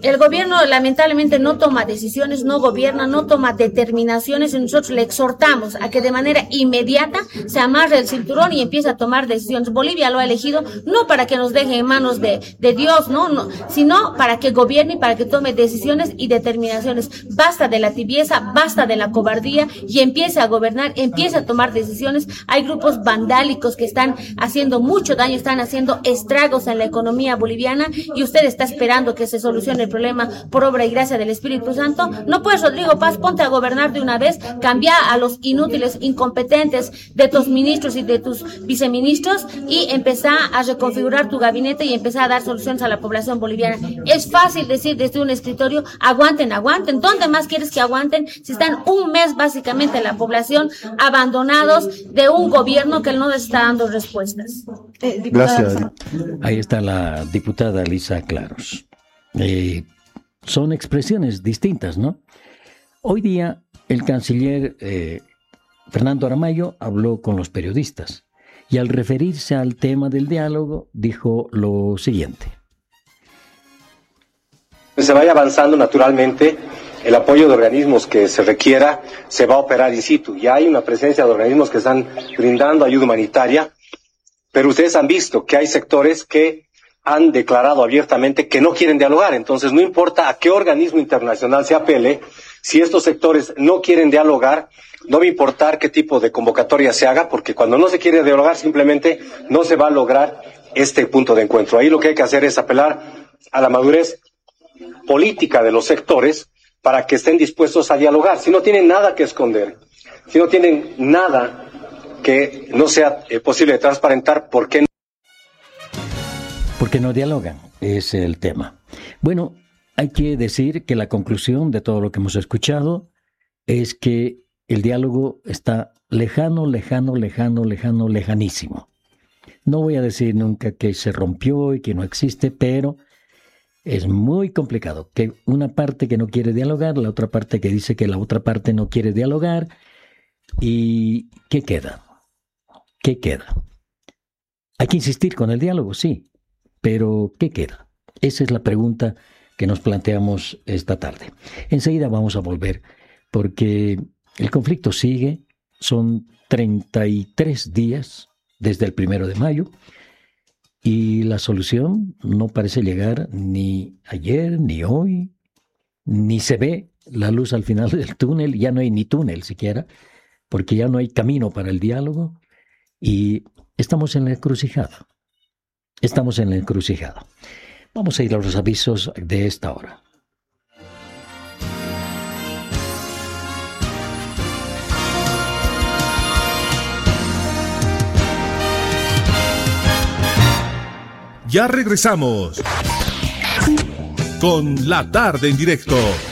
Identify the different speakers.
Speaker 1: El gobierno lamentablemente no toma decisiones, no gobierna, no toma determinaciones, y nosotros le exhortamos a que de manera inmediata se amarre el cinturón y empiece a tomar decisiones. Bolivia lo ha elegido no para que nos deje en manos de Dios, no, sino para que gobierne y para que tome decisiones y determinaciones. Basta de la tibieza, basta de la cobardía y empiece a gobernar, empiece a tomar decisiones. Hay grupos vandálicos que están haciendo mucho daño, están haciendo estragos en la economía boliviana y usted está esperando que se solucione el problema por obra y gracia del Espíritu Santo. No puedes, Rodrigo Paz, ponte a gobernar de una vez, cambia a los inútiles, incompetentes de tus ministros y de tus viceministros y empezar a reconfigurar tu gabinete y empezar a dar soluciones a la población boliviana. Es fácil decir desde un escritorio, aguanten. ¿Dónde más quieres que aguanten? Si están un mes básicamente la población abandonados de un gobierno que no les está dando respuestas.
Speaker 2: Gracias.
Speaker 3: Ahí está la diputada Lisa Claros. Son expresiones distintas, ¿no? Hoy día el canciller Fernando Aramayo habló con los periodistas y al referirse al tema del diálogo dijo lo siguiente.
Speaker 4: Se vaya avanzando naturalmente, el apoyo de organismos que se requiera se va a operar in situ. Ya hay una presencia de organismos que están brindando ayuda humanitaria, pero ustedes han visto que hay sectores que han declarado abiertamente que no quieren dialogar. Entonces no importa a qué organismo internacional se apele, si estos sectores no quieren dialogar, no va a importar qué tipo de convocatoria se haga, porque cuando no se quiere dialogar simplemente no se va a lograr este punto de encuentro. Ahí lo que hay que hacer es apelar a la madurez política de los sectores para que estén dispuestos a dialogar. Si no tienen nada que esconder, si no tienen nada que no sea posible de transparentar, ¿por qué no?
Speaker 3: Porque no dialogan, es el tema. Bueno, hay que decir que la conclusión de todo lo que hemos escuchado es que el diálogo está lejanísimo. No voy a decir nunca que se rompió y que no existe, pero es muy complicado que una parte que no quiere dialogar, la otra parte que dice que la otra parte no quiere dialogar. ¿Y qué queda? ¿Qué queda? Hay que insistir con el diálogo, sí, pero ¿qué queda? Esa es la pregunta que nos planteamos esta tarde. Enseguida vamos a volver, porque el conflicto sigue, son 33 días desde el 1 de mayo, y la solución no parece llegar ni ayer, ni hoy, ni se ve la luz al final del túnel. Ya no hay ni túnel siquiera, porque ya no hay camino para el diálogo y estamos en la encrucijada. Vamos a ir a los avisos de esta hora.
Speaker 5: Ya regresamos con La Tarde en Directo